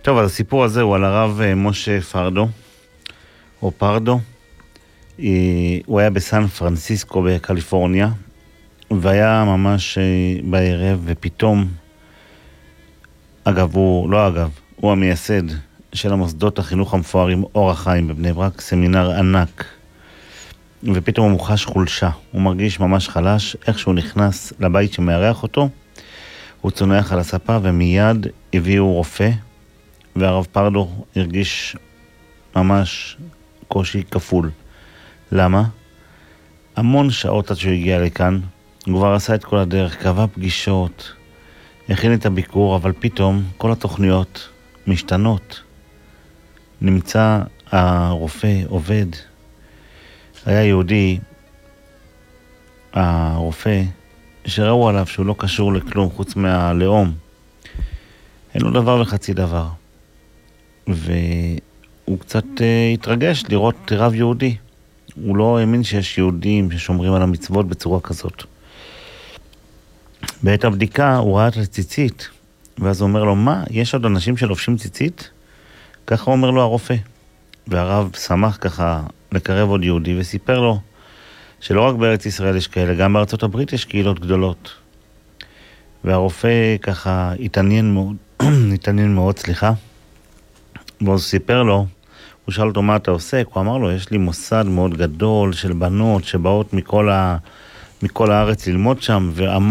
טוב, אז הסיפור הזה הוא על הרב משה פרדו, או פרדו. הוא היה בסן פרנסיסקו בקליפורניה, והיה ממש בערב, ופתאום, הוא המייסד של המוסדות החינוך המפוארים אור החיים בבני ברק, סמינר ענק, ופתאום הוא מוחש חולשה, הוא מרגיש ממש חלש. איך שהוא נכנס לבית שמארח אותו, הוא צונח על הספה, ומיד הביאו רופא, והרב פרדו הרגיש ממש קושי כפול. למה? המון שעות עד שהוא הגיע לכאן, הוא כבר עשה את כל הדרך, קבע פגישות, הכין את הביקור, אבל פתאום כל התוכניות משתנות. נמצא הרופא עובד. היה יהודי, הרופא, שראו עליו שהוא לא קשור לכלום חוץ מהלאום. אין לו דבר וחצי דבר. והוא קצת התרגש לראות רב יהודי. הוא לא האמין שיש יהודים ששומרים על המצוות בצורה כזאת. בעת הבדיקה הוא ראה את הציצית, ואז הוא אומר לו, מה? יש עוד אנשים שלובשים ציצית? ככה אומר לו הרופא. והרב שמח ככה לקרב עוד יהודי, וסיפר לו שלא רק בארץ ישראל יש כאלה, גם בארצות הברית יש קהילות גדולות. והרופא ככה התעניין מאוד, ואז סיפר לו, הוא שאל אותו מה אתה עושה, הוא אמר לו, יש לי מוסד מאוד גדול של בנות שבאות מכל הארץ ללמוד שם,